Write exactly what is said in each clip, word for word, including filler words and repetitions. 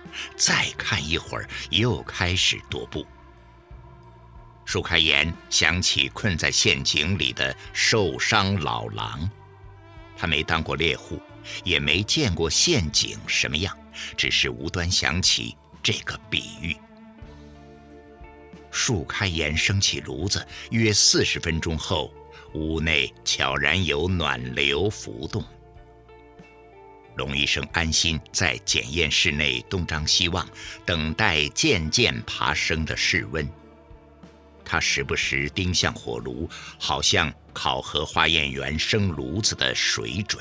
再看一会儿，又开始踱步。舒开颜想起困在陷阱里的受伤老狼，他没当过猎户，也没见过陷阱什么样，只是无端想起这个比喻。舒开颜升起炉子，约四十分钟后，屋内悄然有暖流浮动。龙医生安心在检验室内东张西望，等待渐渐爬升的室温。他时不时盯向火炉，好像考核化验员生炉子的水准。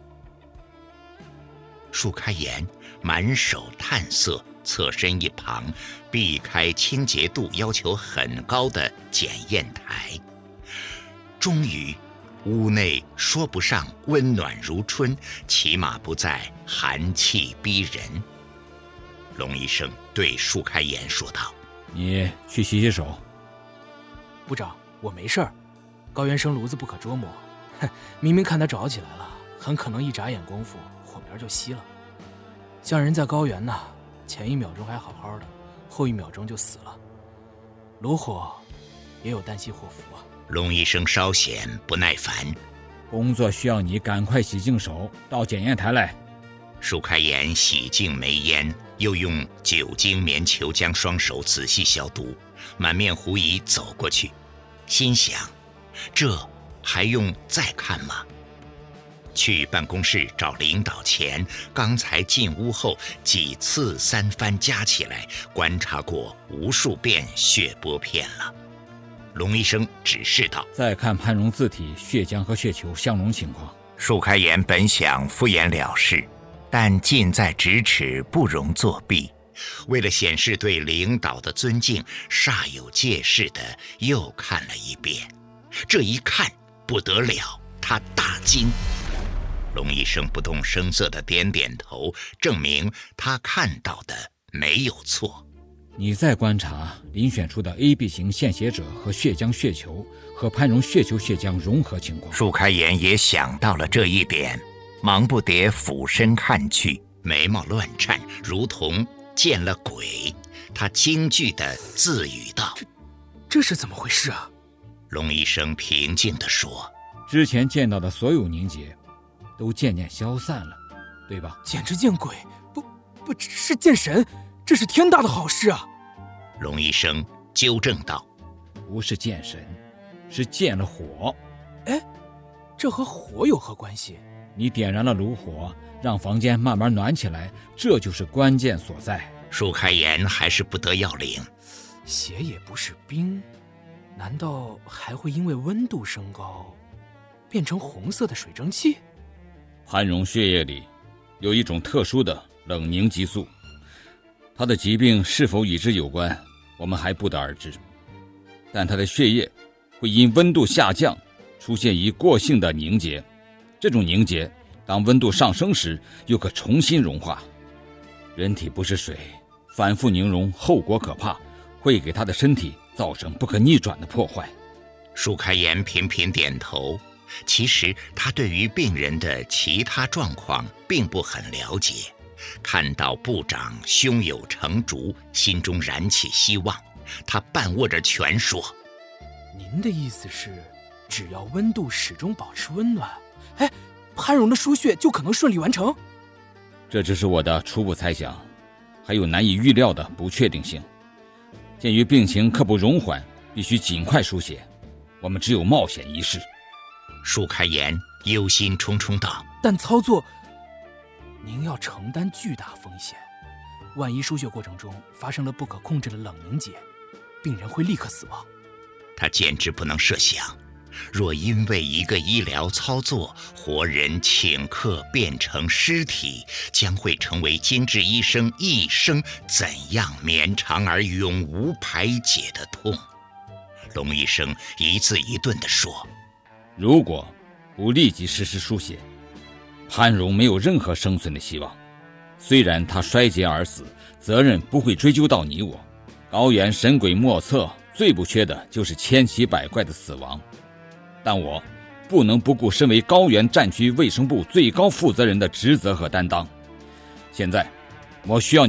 舒开颜满手炭色，侧身一旁，避开清洁度要求很高的检验台。终于屋内说不上温暖如春，起码不再寒气逼人。龙医生对舒开颜说道： 你去洗洗手。 部长，我没事儿。高原生炉子不可捉摸，哼，明明看他着起来了，很可能一眨眼功夫火苗就熄了。像人在高原呐，前一秒钟还好好的，后一秒钟就死了。炉火也有旦夕祸福啊。 龙医生稍显不耐烦： 工作需要你赶快洗净手，到检验台来。 舒开颜洗净煤烟，又用酒精棉球将双手仔细消毒，满面狐疑走过去，心想：这还用再看吗？去办公室找领导前，刚才进屋后几次三番加起来，观察过无数遍血波片了。龙医生指示道： 再看潘荣字体、血浆和血球相容情况。 舒开颜本想敷衍了事，但近在咫尺，不容作弊。为了显示对领导的尊敬，煞有介事的又看了一遍。这一看不得了，他大惊。龙医生不动声色地点点头，证明他看到的没有错。 你再观察遴选出的 A B 型献血者和血浆血球和潘荣血球血浆融合情况。 舒开颜也想到了这一点，忙不迭俯身看去，眉毛乱颤，如同见了鬼。他惊惧地自语道： 这这是怎么回事啊？ 龙医生平静地说： 之前见到的所有凝结都渐渐消散了，对吧？ 简直见鬼，不不是见神，这是天大的好事啊！ 龙医生纠正道： 不是见神，是见了火。 哎，这和火有何关系？ 你点燃了炉火，让房间慢慢暖起来，这就是关键所在。 舒开颜还是不得要领。 血也不是冰，难道还会因为温度升高变成红色的水蒸气？ 潘荣血液里有一种特殊的冷凝激素，他的疾病是否与之有关，我们还不得而知。但他的血液会因温度下降出现一过性的凝结，这种凝结当温度上升时又可重新融化。人体不是水，反复凝融后果可怕，会给他的身体造成不可逆转的破坏。 舒开颜频频点头，其实他对于病人的其他状况并不很了解。看到部长胸有成竹，心中燃起希望，他半握着拳说： 您的意思是只要温度始终保持温暖，哎，潘荣的输血就可能顺利完成？ 这只是我的初步猜想，还有难以预料的不确定性。鉴于病情刻不容缓，必须尽快输血，我们只有冒险一试。 舒开颜忧心忡忡道： 但操作您要承担巨大风险，万一输血过程中发生了不可控制的冷凝结，病人会立刻死亡。 他简直不能设想，若因为一个医疗操作，活人顷刻变成尸体，将会成为金智医生一生怎样绵长而永无排解的痛。龙医生一字一顿地说： 如果不立即实施输血，潘荣没有任何生存的希望。虽然他衰竭而死，责任不会追究到你我。高原神鬼莫测，最不缺的就是千奇百怪的死亡。但我不能不顾身为高原战区卫生部最高负责人的职责和担当。现在，我需要你